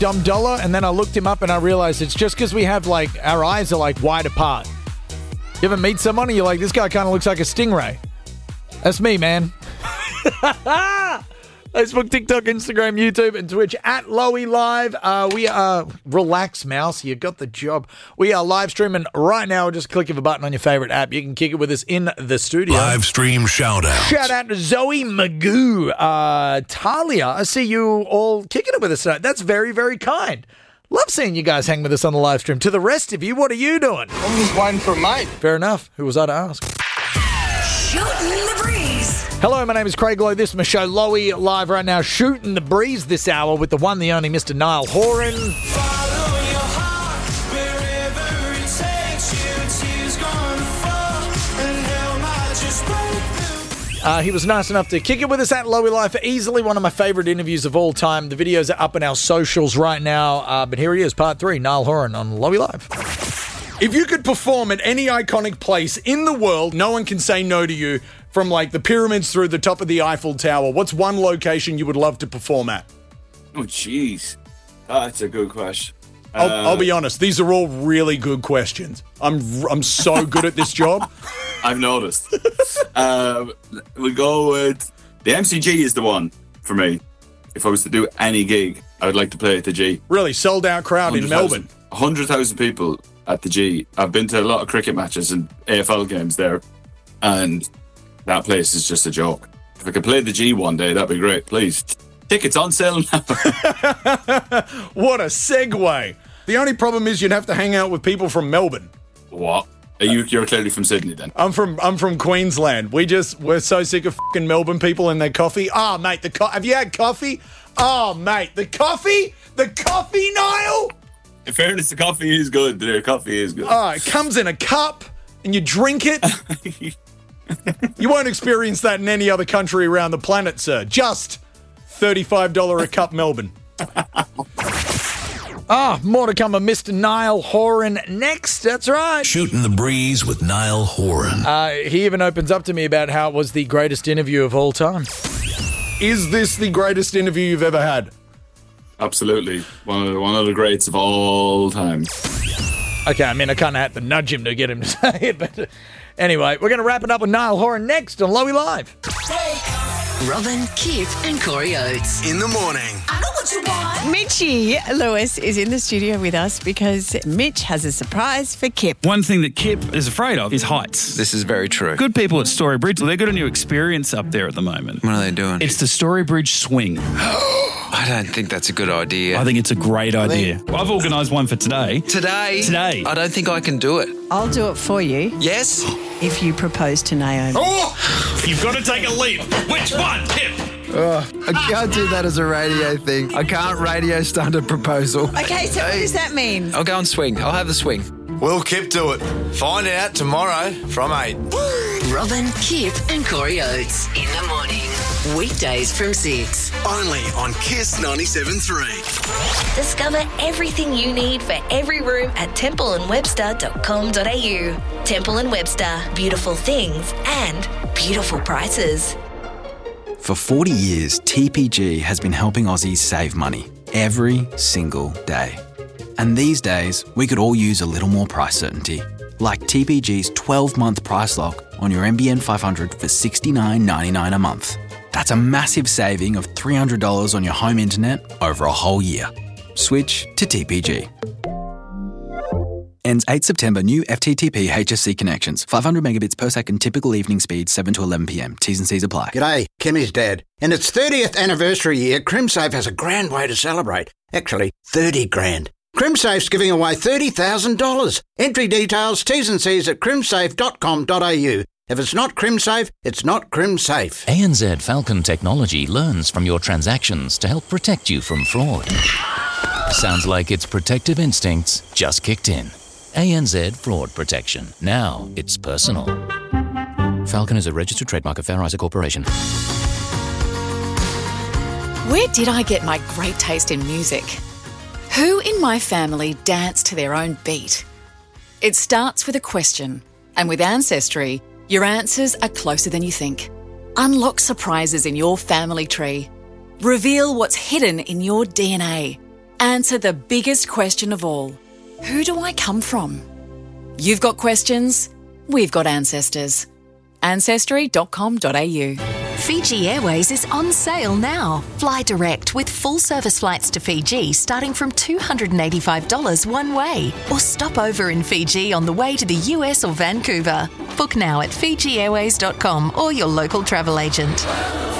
dumb dollar, and then I looked him up and I realized it's just because we have, like, our eyes are, like, wide apart. You ever meet someone and you're like, this guy kind of looks like a stingray? That's me, man. Facebook, TikTok, Instagram, YouTube, and Twitch at Lowy Live. We are... Relax, mouse. You got the job. We are live streaming right now. Just click of a button on your favorite app. You can kick it with us in the studio. Live stream shout out. Shout out to Zoe Magoo. Talia, I see you all kicking it with us tonight. That's very, very kind. Love seeing you guys hang with us on the live stream. To the rest of you, what are you doing? I'm just waiting for a mate. Fair enough. Who was I to ask? Shooting the breeze. Hello, my name is Craig Lowe. This is my show, Lowy, live right now, shooting the breeze this hour with the one, the only Mr. Niall Horan. Follow your heart, wherever it takes you, tears gonna fall, and hell might just break through. He was nice enough to kick it with us at Lowy Live for easily one of my favourite interviews of all time. The videos are up on our socials right now, but here he is, part 3, Niall Horan on Lowy Live. If you could perform at any iconic place in the world, no one can say no to you. From, like, the pyramids through the top of the Eiffel Tower, what's one location you would love to perform at? Oh, jeez. That's a good question. I'll be honest, these are all really good questions. I'm so good at this job. I've noticed. We'll go with... The MCG is the one for me. If I was to do any gig, I would like to play at the G. Really, sold-out crowd in Melbourne. 100,000 people at the G. I've been to a lot of cricket matches and AFL games there, and... that place is just a joke. If I could play the G one day, that'd be great. Please. Tickets on sale now. What a segue. The only problem is you'd have to hang out with people from Melbourne. What? You're clearly from Sydney then. I'm from Queensland. We're so sick of fucking Melbourne people and their coffee. Oh, mate, have you had coffee? Oh, mate, the coffee? The coffee, Niall? In fairness, the coffee is good. The coffee is good. Oh, it comes in a cup and you drink it. You won't experience that in any other country around the planet, sir. Just $35 a cup Melbourne. More to come of Mr. Niall Horan next. That's right. Shooting the breeze with Niall Horan. He even opens up to me about how it was the greatest interview of all time. Is this the greatest interview you've ever had? Absolutely. One of the greats of all time. Okay, I mean, I kind of had to nudge him to get him to say it, but... Anyway, we're going to wrap it up with Niall Horan next on Lowy Live. Robin, Kip, and Corey Oates. In the morning. I know what you want. Mitchie Lewis is in the studio with us because Mitch has a surprise for Kip. One thing that Kip is afraid of is heights. This is very true. Good people at Storybridge, they've got a new experience up there at the moment. What are they doing? It's the Storybridge Swing. I don't think that's a good idea. I think it's a great idea. I've organised one for today. Today? Today. I don't think I can do it. I'll do it for you Yes? if you propose to Naomi. Oh! You've got to take a leap. Which one, Kip? I can't do that as a radio thing. I can't radio stunt a proposal. Okay, so what does that mean? I'll go and swing. I'll have the swing. Will Kip do it? Find out tomorrow from 8. Robin, Kip, and Corey Oates. In the morning. Weekdays from 6. Only on Kiss 97.3. Discover everything you need for every room at templeandwebster.com.au. Temple & Webster. Beautiful things and beautiful prices. For 40 years, TPG has been helping Aussies save money every single day. And these days, we could all use a little more price certainty. Like TPG's 12-month price lock on your NBN 500 for $69.99 a month. That's a massive saving of $300 on your home internet over a whole year. Switch to TPG. Ends 8 September. New FTTP HSC connections. 500 megabits per second. Typical evening speed 7 to 11 p.m. T's and C's apply. G'day, Kimmy's dad. In its 30th anniversary year, CrimSafe has a grand way to celebrate. Actually, 30 grand. CrimSafe's giving away $30,000. Entry details, T's and C's at crimsafe.com.au. If it's not CrimSafe, it's not CrimSafe. ANZ Falcon Technology learns from your transactions to help protect you from fraud. Sounds like its protective instincts just kicked in. ANZ Fraud Protection. Now it's personal. Falcon is a registered trademark of Fair Isaac Corporation. Where did I get my great taste in music? Who in my family danced to their own beat? It starts with a question, and with Ancestry, your answers are closer than you think. Unlock surprises in your family tree. Reveal what's hidden in your DNA. Answer the biggest question of all. Who do I come from? You've got questions, we've got ancestors. Ancestry.com.au. Fiji Airways is on sale now. Fly direct with full service flights to Fiji starting from $285 one way. Or stop over in Fiji on the way to the US or Vancouver. Book now at FijiAirways.com or your local travel agent.